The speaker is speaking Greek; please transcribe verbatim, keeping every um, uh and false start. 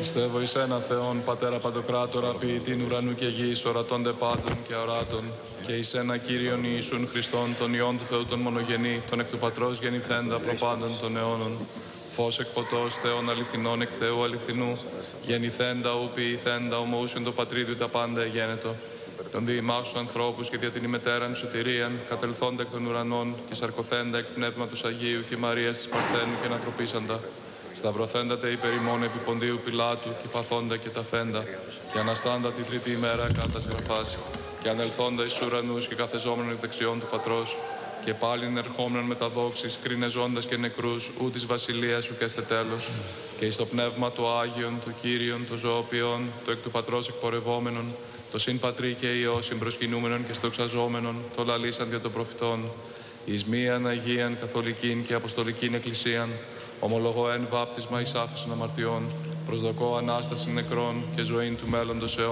Πιστεύω εις έναν Θεόν, Πατέρα Παντοκράτορα, ποιητήν ουρανού και γης, ορατώνται πάντων και αοράτων, και εις ένα Κύριον Ιησούν Χριστόν, τον Υιόν του Θεού τον μονογενή, τον εκ του Πατρός γεννηθέντα προπάντων των αιώνων, φως εκ φωτός, Θεόν αληθινών εκ Θεού αληθινού, γεννηθέντα ου ποιηθέντα, ομοούσιον το πατρίδι τα πάντα εγένετο, των διημάσου ανθρώπους και δια την ημετέραν σωτηρίαν, κατελθόντα εκ των ουρανών και σαρκωθέντα εκ πνεύματος Αγίου και Μαρίας της Παρθένου και ανθρωπίσαντα. Σταυρωθέντα τε υπέρ ημών επί Ποντίου Πιλάτου, και παθώντα και ταφέντα, και αναστάντα τη τρίτη ημέρα κατά γραφάς, και ανελθόντα εις ουρανούς και καθεζόμενον εκ δεξιών του Πατρός, και πάλιν ερχόμενον με τα δόξης, κρίνεζοντας και νεκρούς, ού της βασιλείας σου και έστε τέλος, και εις το πνεύμα του Άγιον, του Κύριον, του ζωοποιών, το εκ του Πατρός εκπορευόμενον, το συν Πατρί και Υιό συμπροσκυνούμενον και στοξαζόμενον, το λαλήσαν δια των προφητών, εις μίαν Αγίαν Καθολικήν και Αποστολικήν Εκκλησίαν, ομολογώ εν βάπτισμα εις άφεσον αμαρτιών, προσδοκώ Ανάσταση νεκρών και ζωήν του μέλλοντος αιώνα.